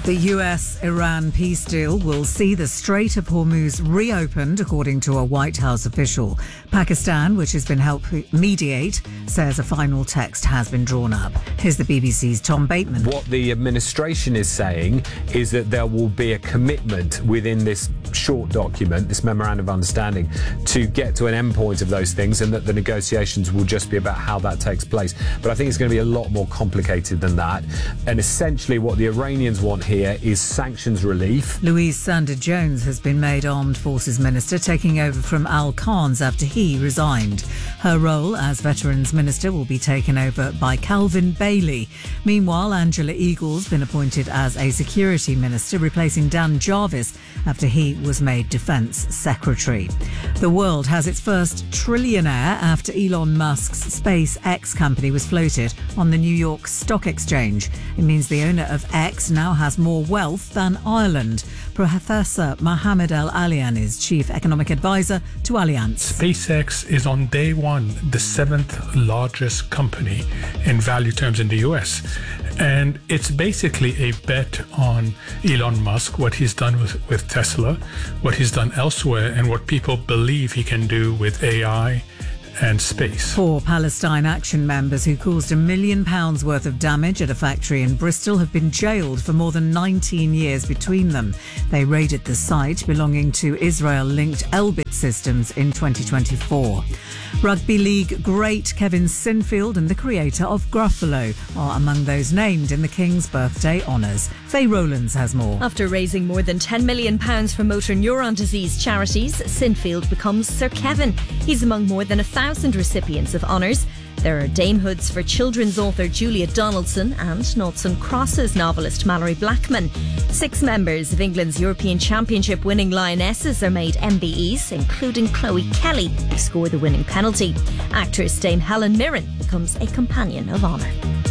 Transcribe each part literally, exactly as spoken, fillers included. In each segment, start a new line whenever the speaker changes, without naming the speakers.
The U S-Iran peace deal will see the Strait of Hormuz reopened, according to a White House official. Pakistan, which has been helping mediate, says a final text has been drawn up. Here's the B B C's Tom Bateman.
What the administration is saying is that there will be a commitment within this short document, this memorandum of understanding, to get to an endpoint of those things, and that the negotiations will just be about how that takes place. But I think it's going to be a lot more complicated than that. And essentially what the Iranians want here is sanctions relief.
Louise Sanders-Jones has been made Armed Forces Minister, taking over from Al Khan's after he resigned. Her role as Veterans Minister will be taken over by Calvin Bailey. Meanwhile, Angela Eagle's been appointed as a Security Minister, replacing Dan Jarvis after he was made Defence Secretary. The world has its first trillionaire after Elon Musk's SpaceX company was floated on the New York Stock Exchange. It means the owner of X now has more wealth than Ireland. Professor Mohammed El-Alian is Chief Economic Advisor to Allianz.
SpaceX is on day one the seventh largest company in value terms in the U S. And it's basically a bet on Elon Musk, what he's done with, with Tesla, what he's done elsewhere, and what people believe he can do with A I and space.
Four Palestine Action members who caused a million pounds worth of damage at a factory in Bristol have been jailed for more than nineteen years between them. They raided the site belonging to Israel-linked Elbit Systems in twenty twenty-four. Rugby League great Kevin Sinfield and the creator of Gruffalo are among those named in the King's birthday honours. Faye Rowlands has more.
After raising more than ten million pounds for motor neuron disease charities, Sinfield becomes Sir Kevin. He's among more than a thousand recipients of honours. There are damehoods for children's author Julia Donaldson and Noughts and Crosses novelist Mallory Blackman. Six members of England's European Championship winning Lionesses are made M B Es, including Chloe Kelly, who scored the winning penalty. Actress Dame Helen Mirren becomes a Companion of Honour.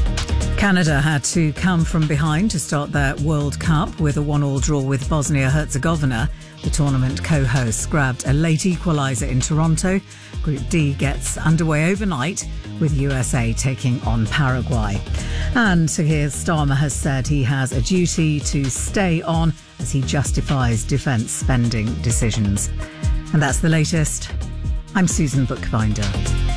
Canada had to come from behind to start their World Cup with a one-all draw with Bosnia-Herzegovina. The tournament co-hosts grabbed a late equaliser in Toronto. Group D gets underway overnight with U S A taking on Paraguay. And Keir Starmer has said he has a duty to stay on as he justifies defence spending decisions. And that's the latest. I'm Susan Bookbinder.